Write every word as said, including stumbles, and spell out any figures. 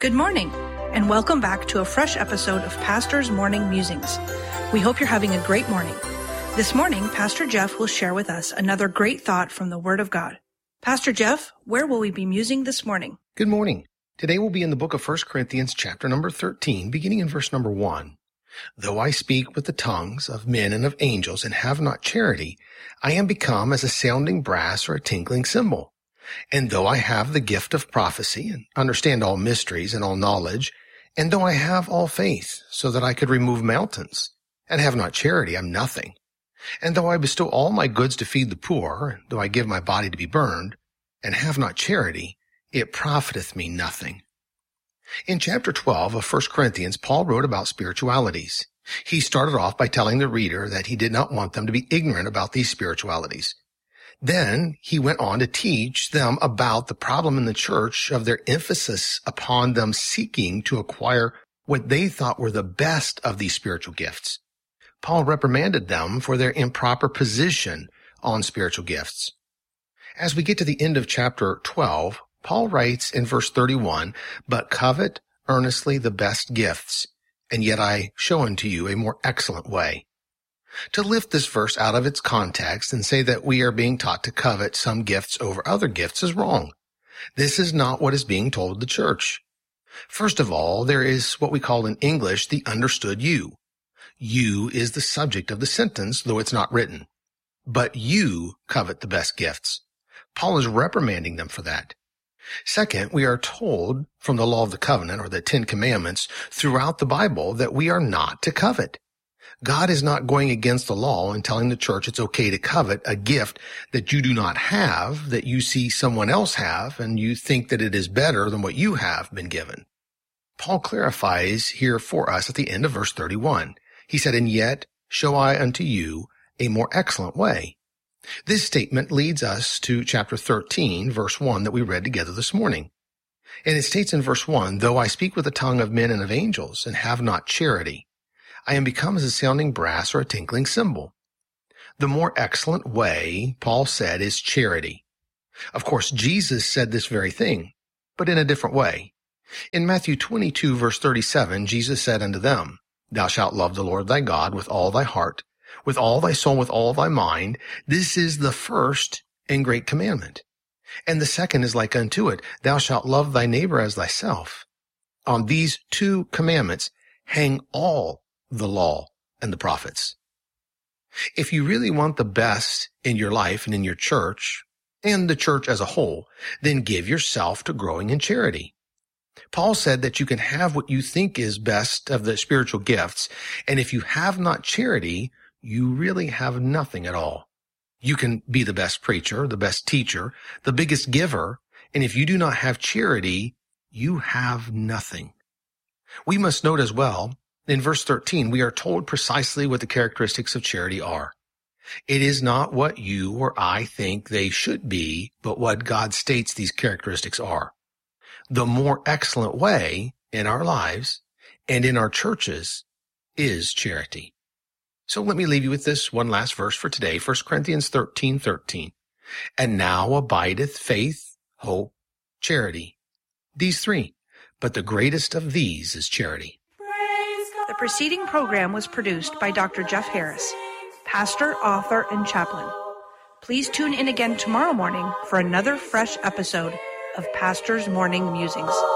Good morning, and welcome back to a fresh episode of Pastor's Morning Musings. We hope you're having a great morning. This morning, Pastor Jeff will share with us another great thought from the Word of God. Pastor Jeff, where will we be musing this morning? Good morning. Today we'll be in the book of First Corinthians chapter number thirteen, beginning in verse number one. Though I speak with the tongues of men and of angels and have not charity, I am become as a sounding brass or a tinkling cymbal. And though I have the gift of prophecy and understand all mysteries and all knowledge, and though I have all faith so that I could remove mountains, and have not charity, I'm nothing. And though I bestow all my goods to feed the poor, and though I give my body to be burned, and have not charity, it profiteth me nothing. In chapter twelve of First Corinthians, Paul wrote about spiritualities. He started off by telling the reader that he did not want them to be ignorant about these spiritualities. Then he went on to teach them about the problem in the church of their emphasis upon them seeking to acquire what they thought were the best of these spiritual gifts. Paul reprimanded them for their improper position on spiritual gifts. As we get to the end of chapter twelve, Paul writes in verse thirty-one, "But covet earnestly the best gifts, and yet I show unto you a more excellent way." To lift this verse out of its context and say that we are being taught to covet some gifts over other gifts is wrong. This is not what is being told the church. First of all, there is what we call in English the understood you. You is the subject of the sentence, though it's not written. But you covet the best gifts. Paul is reprimanding them for that. Second, we are told from the law of the covenant, or the Ten Commandments, throughout the Bible that we are not to covet. God is not going against the law and telling the church it's okay to covet a gift that you do not have, that you see someone else have, and you think that it is better than what you have been given. Paul clarifies here for us at the end of verse thirty-one. He said, "And yet show I unto you a more excellent way." This statement leads us to chapter thirteen, verse one that we read together this morning. And it states in verse one, "Though I speak with the tongue of men and of angels and have not charity, I am become as a sounding brass or a tinkling cymbal." The more excellent way, Paul said, is charity. Of course, Jesus said this very thing, but in a different way. In Matthew twenty-two, verse thirty-seven, Jesus said unto them, "Thou shalt love the Lord thy God with all thy heart, with all thy soul, with all thy mind. This is the first and great commandment. And the second is like unto it, Thou shalt love thy neighbor as thyself. On these two commandments hang all the law and the prophets." If you really want the best in your life and in your church, and the church as a whole, then give yourself to growing in charity. Paul said that you can have what you think is best of the spiritual gifts, and if you have not charity, you really have nothing at all. You can be the best preacher, the best teacher, the biggest giver, and if you do not have charity, you have nothing. We must note as well, in verse thirteen, we are told precisely what the characteristics of charity are. It is not what you or I think they should be, but what God states these characteristics are. The more excellent way in our lives and in our churches is charity. So let me leave you with this one last verse for today, First Corinthians thirteen thirteen. "And now abideth faith, hope, charity. These three, but the greatest of these is charity." The preceding program was produced by Doctor Jeff Harris, pastor, author, and chaplain. Please tune in again tomorrow morning for another fresh episode of Pastor's Morning Musings.